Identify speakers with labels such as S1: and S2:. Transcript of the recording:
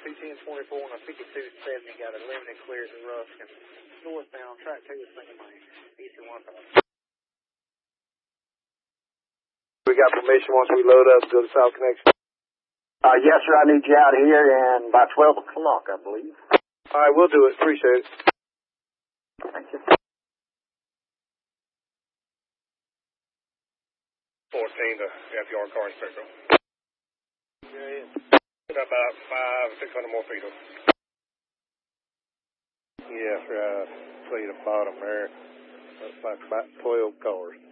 S1: 21024 and a 5270 got a limited clear to Ruskin. Northbound, track 2 is Single Main. Eastern 1000.
S2: We got permission once we load up to go to South Connection.
S3: Yes, sir. I need you out here and by 12 o'clock, I believe.
S2: All right, we'll do it. Appreciate it.
S3: Thank you.
S4: 14 to FDR car inspector.
S2: Yeah.
S4: About 600 more feet.
S2: Yes, right. See the bottom there. Looks like about 12 cars.